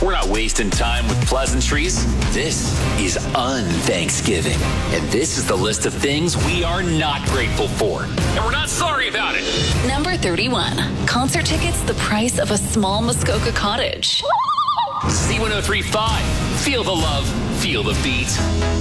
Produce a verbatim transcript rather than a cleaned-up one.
We're not wasting time with pleasantries. This is un-Thanksgiving. And this is the list of things we are not grateful for. And we're not sorry about it. Number thirty-one. Concert tickets the price of a small Muskoka cottage. Z one oh three point five. Feel the love. Feel the beat.